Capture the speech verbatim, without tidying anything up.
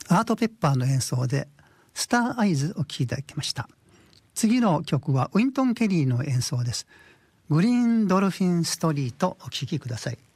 アートペッパーの演奏でスターアイズを聴いていただきました。次の曲はウィントン・ケリーの演奏です。グリーンドルフィンストリートお聴きください。